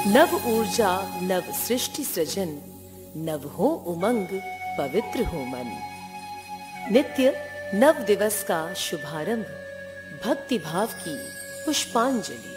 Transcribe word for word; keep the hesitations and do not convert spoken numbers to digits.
नव ऊर्जा नव सृष्टि सृजन, नव हो उमंग पवित्र हो मन। नित्य नव दिवस का शुभारंभ, भक्ति भाव की पुष्पांजलि।